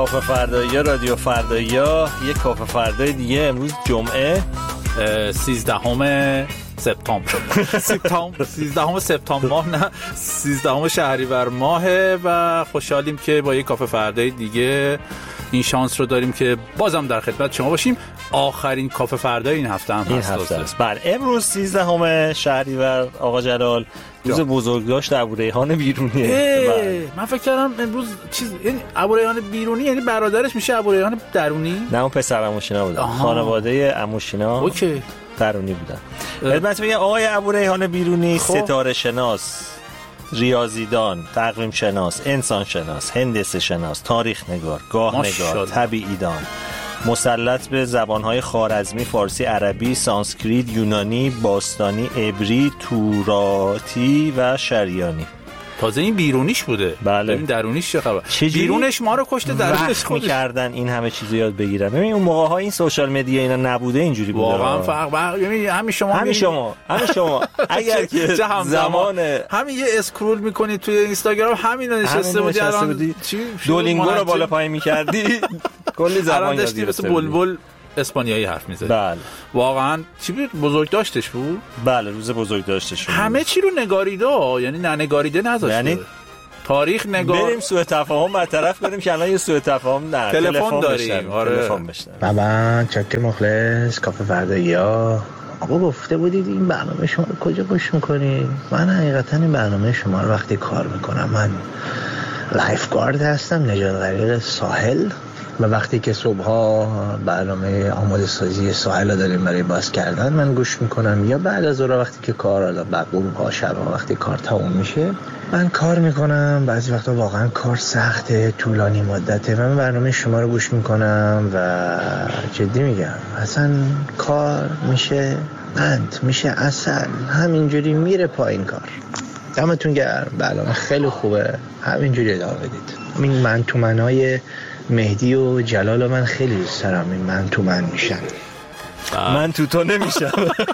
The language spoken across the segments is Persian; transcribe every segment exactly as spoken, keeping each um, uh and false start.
کافه فردایی رادیو فردایی، یک کافه فردای دیگه امروز جمعه سیزدهم سپتامبر سپتامبر سیزدهم سپتامبر ماه نه سیزدهم شهریور ماهه و خوشحالیم که با یک کافه فردای دیگه این شانس رو داریم که بازم در خدمت شما باشیم. آخرین کافه فردای این هفته هم این هست. هفته است. بله امروز سیزدهم شهریور آقا جلال روز بزرگداشت ابوریحان بیرونیه. من فکر کردم امروز چیز یعنی ابوریحان بیرونی یعنی برادرش میشه ابوریحان درونی. نه اون پسر عموشینا بودن. خانواده عموشینا اوکی درونی بودن. خدمت میگم آقای ابوریحان بیرونی ستاره شناس، ریاضیدان، تقویم شناس، انسان شناس، هندسه شناس، تاریخ نگار، گاه نگار، طبیعی دان، مسلط به زبانهای خوارزمی، فارسی، عربی، سانسکریت، یونانی، باستانی، عبری، توراتی و شریانی. تازه این بیرونیش بوده. بله. این درونیش چه خبر؟ بیرونش ما رو کشته، درونش خودش می‌کردن این همه چیزو یاد بگیرن. ببین اون موقع‌ها این سوشال مدیا اینا نبوده، اینجوری بوده. واقعا فرق ببین همین شما همین شما همین شما اگر که زمان همین یه اسکرول می‌کنی توی اینستاگرام همین نشسته بودی الان دولینگو رو بالا پایین می‌کردی کلی زبان یاد گرفتی. بلبل اسپانیایی حرف می‌زد. بله. واقعا چی بود؟ بزرگ داشتش بود؟ بله روز بزرگ داشتش. همه چی رو نگاریده، یعنی نه نگاریده نذاشته. یعنی تاریخ نگار بریم سوء تفاهم برطرف کنیم که الان یه سوء تفاهم نه تلفن داریم. آره تلفن بشن. بابا چکر مخلص کافه فردایی‌ها. آقا گفته بودید این برنامه شما رو کجا گوش می‌کنید؟ من حقیقتا این برنامه شما رو وقتی کار می‌کنم، من لایف گارد هستم، نجات غریق ساحل، و وقتی که صبح‌ها برنامه آماده سازی ساحل رو داریم برای باز کردن من گوش میکنم، یا بعد از اون وقتی که کار آدم بقوم ها شب وقتی کار تموم میشه من کار میکنم. بعضی وقتا واقعا کار سخته، طولانی مدته، من برنامه شما رو گوش میکنم و جدی میگم اصلا کار میشه قند، میشه اصل، همینجوری میره پایین کار. دمتون گرم، برنامه خیلی خوبه، همینجوری ادامه بدید. این من تو منای مهدی و جلال و من خیلی دوست دارم، این من تو من میشن، من تو تو نمیشم.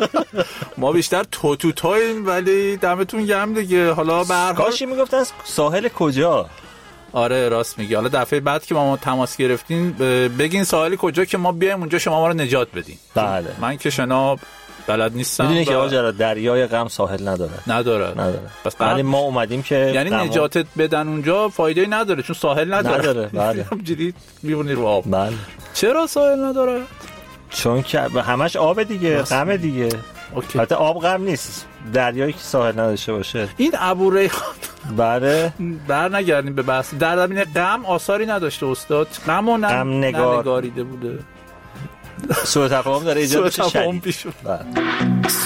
ما بیشتر تو تو تویم، ولی دمتون گرم دیگه. حالا به هر حال کاشی میگفتن ساحل کجا؟ آره راست میگی. حالا دفعه بعد که ما تماس گرفتین بگین ساحل کجا که ما بیایم اونجا شما ما رو نجات بدین. بله. من که شنا بلد نیستم. میدونی که آقا دریای غم ساحل نداره. نداره. نداره. پس ولی ما اومدیم که یعنی نجاتت بدن اونجا فایده‌ای نداره چون ساحل نداره. نداره. بله. جدی میمونی رو آب. بله. چرا ساحل نداره؟ چون که همش آب دیگه، غم دیگه. اوکی. البته آب غم نیست. دریایی که ساحل نداشته باشه. این ابوریحان بله. بر نگردیم به بحث. در زمینه غم آثاری نداشته استاد. غم و غم نگار... نگاریده بوده. سوء تفاهم داره ایجاد میشه شدید. بله.